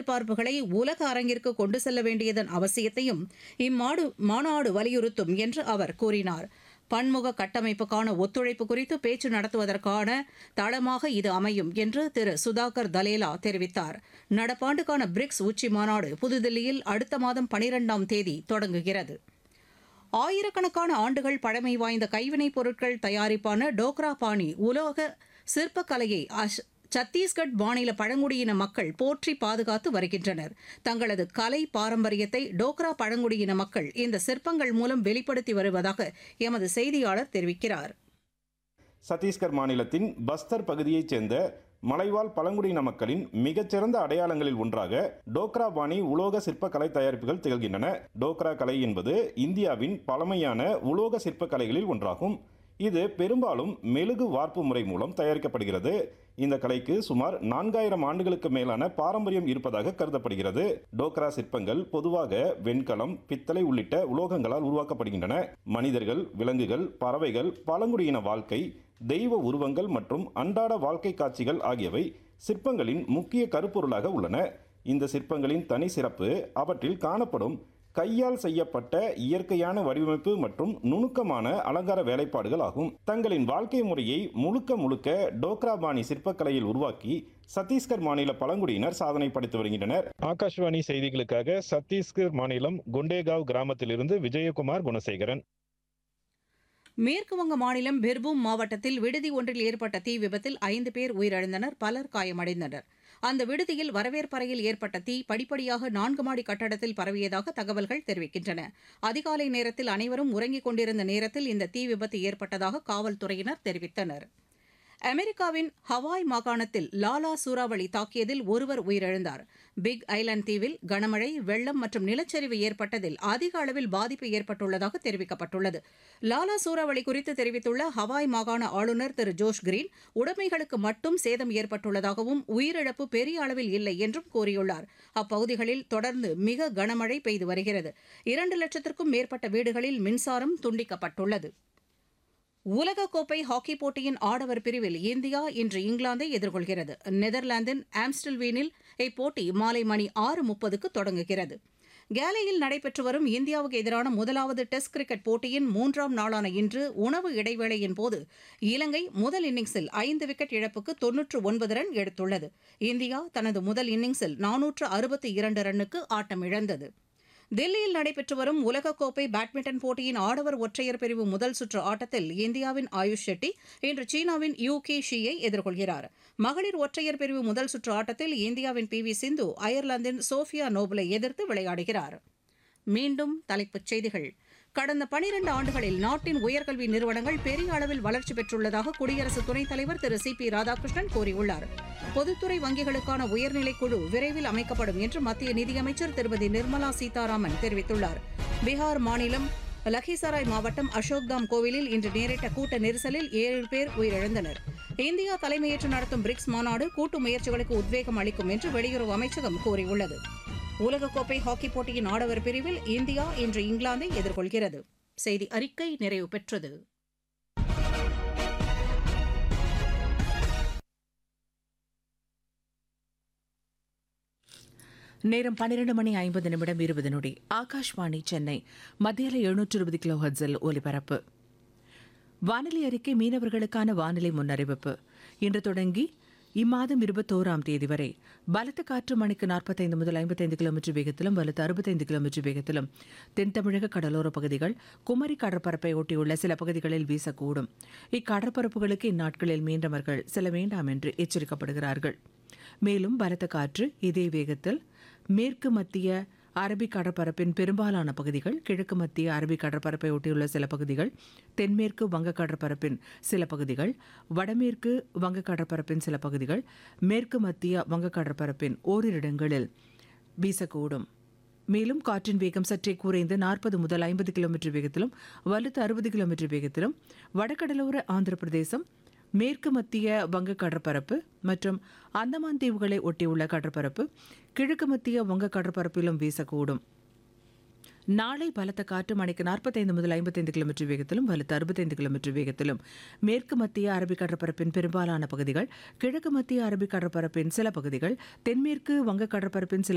எதிர்பார்ப்புகளை உலக அரங்கிற்கு கொண்டு செல்ல வேண்டியதன் அவசியத்தையும் மாநாடு வலியுறுத்தும் என்று அவர் கூறினார். பன்முக கட்டமைப்புக்கான ஒத்துழைப்பு குறித்து பேச்சு நடத்துவதற்கான தளமாக இது அமையும் என்று திரு சுதாகர் தலேலா தெரிவித்தார். நடப்பாண்டுக்கான பிரிக்ஸ் உச்சி மாநாடு புதுதில்லியில் அடுத்த மாதம் 12ஆம் தேதி தொடங்குகிறது. ஆயிரக்கணக்கான ஆண்டுகள் பழமை வாய்ந்த கைவினைப் பொருட்கள் தயாரிப்பான டோக்ரா பாணி உலோக சிற்பக்கலையை சத்தீஸ்கட் மாநில பழங்குடியின மக்கள் போற்றி பாதுகாத்து வருகின்றனர். தங்களது கலை பாரம்பரியத்தை டோக்ரா பழங்குடியின மக்கள் இந்த சிற்பங்கள் மூலம் வெளிப்படுத்தி வருவதாக எமது செய்தியாளர் தெரிவிக்கிறார். சத்தீஸ்கர் மாநிலத்தின் பஸ்தர் பகுதியைச் சேர்ந்த மலைவாழ் பழங்குடியின மக்களின் மிகச்சிறந்த அடையாளங்களில் ஒன்றாக டோக்ரா பாணி உலோக சிற்பக்கலை தயாரிப்புகள் திகழ்கின்றன. டோக்ரா கலை என்பது இந்தியாவின் பழமையான உலோக சிற்பக்கலைகளில் ஒன்றாகும். இது பெரும்பாலும் மெழுகு வார்ப்பு முறை மூலம் தயாரிக்கப்படுகிறது. இந்த கலைக்கு சுமார் 4000 ஆண்டுகளுக்கு மேலான பாரம்பரியம் இருப்பதாக கருதப்படுகிறது. டோக்ரா சிற்பங்கள் பொதுவாக வெண்கலம், பித்தளை உள்ளிட்ட உலோகங்களால் உருவாக்கப்படுகின்றன. மனிதர்கள், விலங்குகள், பறவைகள், பழங்குடியின வாழ்க்கை, தெய்வ உருவங்கள் மற்றும் அன்றாட வாழ்க்கை காட்சிகள் ஆகியவை சிற்பங்களின் முக்கிய கருப்பொருளாக உள்ளன. இந்த சிற்பங்களின் தனி சிறப்பு அவற்றில் காணப்படும் கையால் செய்யப்பட்ட இயற்கையான வடிவமைப்பு மற்றும் நுணுக்கமான அலங்கார வேலைப்பாடுகள் ஆகும். தங்களின் வாழ்க்கை முறையை முழுக்க டோக்ரா பாணி சிற்பக்கலையில் உருவாக்கி சத்தீஸ்கர் மாநில பழங்குடியினர் சாதனை படைத்து வருகின்றனர். ஆகாஷ்வாணி செய்திகளுக்காக சத்தீஸ்கர் மாநிலம் குண்டேகாவ் கிராமத்திலிருந்து விஜயகுமார் குணசேகரன். மேற்குவங்க மாநிலம் பிர்பூம் மாவட்டத்தில் விடுதி ஒன்றில் ஏற்பட்ட தீ விபத்தில் 5 பேர் உயிரிழந்தனர், பலர் காயமடைந்தனர். அந்த விடுதியில் வரவேற்பறையில் ஏற்பட்ட தீ படிப்படியாக 4 மாடி கட்டடத்தில் பரவியதாக தகவல்கள் தெரிவிக்கின்றன. அதிகாலை நேரத்தில் அனைவரும் உறங்கிக் கொண்டிருந்த நேரத்தில் இந்த தீ விபத்து ஏற்பட்டதாக காவல்துறையினர் தெரிவித்தனர். அமெரிக்காவின் ஹவாய் மாகாணத்தில் லாலா சூறாவளி தாக்கியதில் ஒருவர் உயிரிழந்தார். பிக் ஐலாந்து தீவில் கனமழை, வெள்ளம் மற்றும் நிலச்சரிவு ஏற்பட்டதில் அதிக அளவில் பாதிப்பு ஏற்பட்டுள்ளதாக தெரிவிக்கப்பட்டுள்ளது. லாலா சூறாவளி குறித்து தெரிவித்துள்ள ஹவாய் மாகாண ஆளுநர் திரு ஜோஷ் கிரீன், உடைமைகளுக்கு மட்டும் சேதம் ஏற்பட்டுள்ளதாகவும் உயிரிழப்பு பெரிய அளவில் இல்லை என்றும் கூறியுள்ளார். அப்பகுதிகளில் தொடர்ந்து மிக கனமழை பெய்து வருகிறது. 2 லட்சத்திற்கும் மேற்பட்ட வீடுகளில் மின்சாரம் துண்டிக்கப்பட்டுள்ளது. உலகக்கோப்பை ஹாக்கி போட்டியின் ஆடவர் பிரிவில் இந்தியா இன்று இங்கிலாந்தை எதிர்கொள்கிறது. நெதர்லாந்தின் ஆம்ஸ்டல்வீனில் இப்போட்டி மாலை மணி 6:30க்கு தொடங்குகிறது. கேலையில் நடைபெற்று வரும் இந்தியாவுக்கு எதிரான முதலாவது டெஸ்ட் கிரிக்கெட் போட்டியின் 3ஆம் நாளான இன்று உணவு இடைவேளையின் போது இலங்கை முதல் இன்னிங்ஸில் 5 விக்கெட் இழப்புக்கு 99 ரன் எடுத்துள்ளது. இந்தியா தனது முதல் இன்னிங்ஸில் 462 ரன்னுக்கு ஆட்டமிழந்தது. தில்லியில் நடைபெற்று வரும் உலகக்கோப்பை பேட்மிண்டன் போட்டியின் ஆடவர் ஒற்றையர் பிரிவு முதல் சுற்று ஆட்டத்தில் இந்தியாவின் ஆயுஷ் ஷெட்டி இன்று சீனாவின் யூகி ஷியை எதிர்கொள்கிறார். மகளிர் ஒற்றையர் பிரிவு முதல் சுற்று ஆட்டத்தில் இந்தியாவின் PV சிந்து அயர்லாந்தின் சோஃபியா நோபலை எதிர்த்து விளையாடுகிறார். மீண்டும் தலைப்புச் செய்திகள். கடந்த 12 ஆண்டுகளில் நாட்டின் உயர்கல்வி நிறுவனங்கள் பெரிய அளவில் வளர்ச்சி பெற்றுள்ளதாக குடியரசு துணைத் தலைவர் திரு CP ராதாகிருஷ்ணன் கூறியுள்ளார். பொதுத்துறை வங்கிகளுக்கான உயர்நிலைக் குழு விரைவில் அமைக்கப்படும் என்று மத்திய நிதியமைச்சர் திருமதி நிர்மலா சீதாராமன் தெரிவித்துள்ளார். பீகார் மாநிலம் லக்கிசராய் மாவட்டம் அசோக்தாம் கோவிலில் இன்று நேரிட்ட கூட்ட நெரிசலில் 7 பேர் உயிரிழந்தனர். இந்தியா தலைமையேற்று நடத்தும் பிரிக்ஸ் மாநாடு கூட்டு முயற்சிகளுக்கு உத்வேகம் அளிக்கும் என்று வெளியுறவு அமைச்சகம் கூறியுள்ளது. உலகக்கோப்பை ஹாக்கி போட்டியின் ஆடவர் பிரிவில் இந்தியா இன்று இங்கிலாந்தை எதிர்கொள்கிறது. செய்தி அறிக்கை நிறைவு பெற்றது. நேரம் 12:50 ஆகாஷ்வாணி சென்னை. மத்தியில 720 கிலோஹெர்ட்ஸில் ஒலிபரப்பு. வானிலை அறிக்கை. மீனவர்களுக்கான வானிலை முன்னறிவிப்பு. இன்று தொடங்கி இம்மாதம் 21ஆம் தேதி வரை பலத்த காற்று மணிக்கு 45 முதல் 55 கிலோமீட்டர் வேகத்திலும் வலுத்த 65 கிலோமீட்டர் வேகத்திலும் தென் தமிழக கடலோர பகுதிகள், குமரி கடற்பரப்பை ஒட்டியுள்ள சில பகுதிகளில் வீசக்கூடும். இக்கடற்பரப்புகளுக்கு இந்நாட்களில் மீனவர்கள் செல்ல வேண்டாம் என்று எச்சரிக்கப்படுகிறார்கள். மேலும் பலத்த காற்று இதே வேகத்தில் மேற்கு மத்திய அரபிக் கடற்பரப்பின் பெரும்பாலான பகுதிகள், கிழக்கு மத்திய அரபிக் கடற்பரப்பை ஒட்டியுள்ள சில பகுதிகள், தென்மேற்கு வங்க கடற்பரப்பின் சில பகுதிகள், வடமேற்கு வங்க கடற்பரப்பின் சில பகுதிகள், மேற்கு மத்திய வங்க கடற்பரப்பின் ஓரிரு இடங்களில் வீசக்கூடும். மேலும் காற்றின் வேகம் சற்றே குறைந்து 40 முதல் 50 கிலோமீட்டர் வேகத்திலும் வலுத்த 60 கிலோமீட்டர் வேகத்திலும் வடகடலோர ஆந்திர பிரதேசம், மேற்கு மத்திய வங்க கடற்பரப்பு மற்றும் அந்தமான் தீவுகளை ஒட்டியுள்ள கடற்பரப்பு, கிழக்கு மத்திய வங்க கடற்பரப்பிலும் வீசக்கூடும். நாளை பலத்த காற்று மணிக்கு 45 முதல் 55 கிலோமீட்டர் வேகத்திலும் வலுத்த 65 கிலோமீட்டர் வேகத்திலும் மேற்கு மத்திய அரபிக் கடற்பரப்பின் பெரும்பாலான பகுதிகள், கிழக்கு மத்திய அரபிக் கடற்பரப்பின் சில பகுதிகள், தென்மேற்கு வங்க கடற்பரப்பின் சில